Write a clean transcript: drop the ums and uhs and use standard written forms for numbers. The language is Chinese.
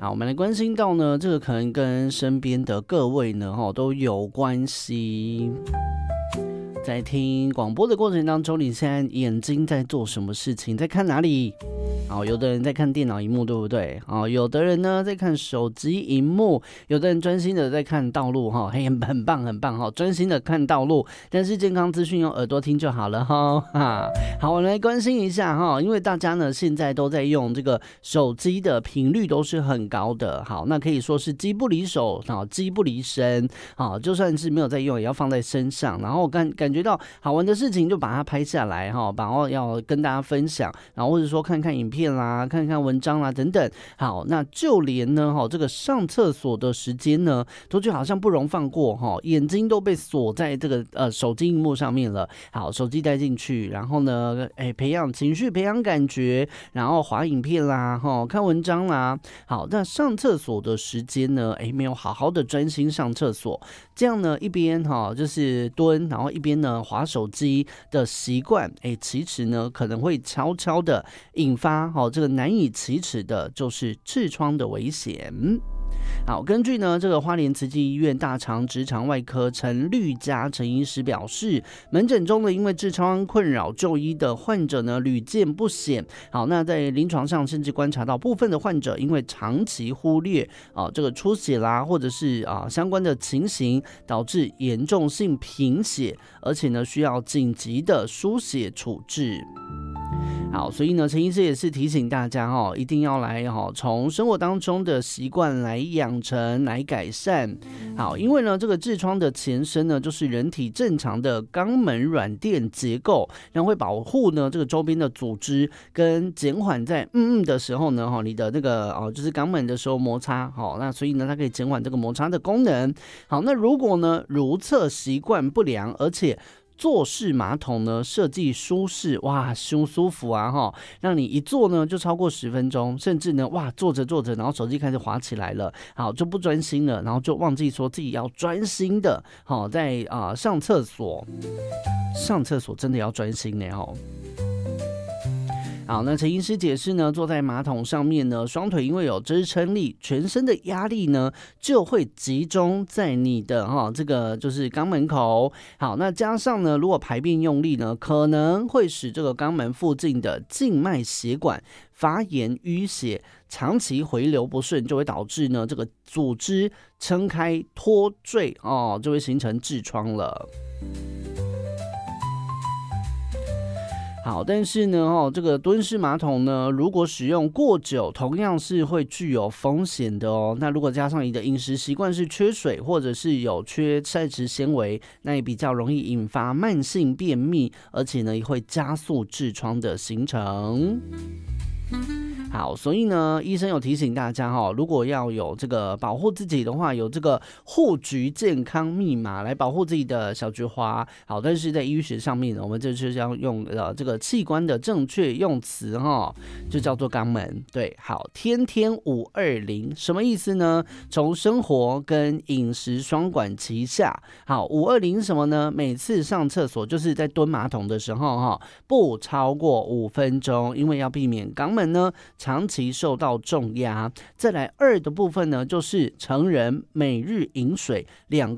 好，我们来关心到呢，这个可能跟身边的各位呢，都有关系。在听广播的过程当中，你现在眼睛在做什么事情？在看哪里？好，有的人在看电脑荧幕，对不对？有的人呢在看手机荧幕，有的人专心的在看道路，很棒很棒，专心的看道路。但是健康资讯用耳朵听就好了哈。好，我们来关心一下哈，因为大家呢现在都在用这个手机的频率都是很高的。好，那可以说是机不离手，机不离身。好，就算是没有在用，也要放在身上。然后感觉到好玩的事情就把它拍下来哈，然后要跟大家分享，然后或者说看看影片啦，看看文章啦等等。好，那就连呢这个上厕所的时间呢，都就好像不容放过哈，眼睛都被锁在这个手机荧幕上面了。好，手机带进去，然后呢，培养情绪，培养感觉，然后滑影片啦，看文章啦。好，那上厕所的时间呢，没有好好的专心上厕所，这样呢一边就是蹲，然后一边呢滑手机的习惯，其实呢可能会悄悄的引发这个难以启齿的，就是痔疮的危险。好，根据呢这个花莲慈济医院大肠直肠外科陈绿佳陈医师表示，门诊中呢因为痔疮困扰就医的患者呢屡见不鲜。好，那在临床上甚至观察到部分的患者因为长期忽略这个出血啦，或者是相关的情形，导致严重性贫血，而且呢需要紧急的输血处置。好，所以呢，陈医师也是提醒大家一定要来从生活当中的习惯来养成，来改善。好，因为呢，这个痔疮的前身呢，就是人体正常的肛门软垫结构，然后会保护呢这个周边的组织，跟减缓在的时候呢，你的那个就是肛门的时候摩擦。好，那所以呢，它可以减缓这个摩擦的功能。好，那如果呢如厕习惯不良，而且坐式马桶呢设计舒适，哇，舒服啊让你一坐呢就超过10分钟，甚至呢坐着坐着，然后手机开始滑起来了，好就不专心了，然后就忘记说自己要专心的在上厕所真的要专心呢好，那陈医师解释呢，坐在马桶上面呢，双腿因为有支撑力，全身的压力呢就会集中在你的这个就是肛门口。好，那加上呢，如果排便用力呢，可能会使这个肛门附近的静脉血管发炎淤血，长期回流不顺，就会导致呢这个组织撑开脱坠就会形成痔疮了。好，但是呢这个蹲式马桶呢，如果使用过久，同样是会具有风险的哦。那如果加上你的饮食习惯是缺水，或者是有缺膳食纤维，那也比较容易引发慢性便秘，而且呢也会加速痔疮的形成。好，所以呢，医生有提醒大家如果要有这个保护自己的话，有这个护菊健康密码来保护自己的小菊花。好，但是在医学上面，我们就是要用这个器官的正确用词就叫做肛门。对，好，天天520什么意思呢？从生活跟饮食双管齐下。好，520什么呢？每次上厕所就是在蹲马桶的时候不超过5分钟，因为要避免肛门呢长期受到重压。再来2的部分呢，就是成人每日饮水2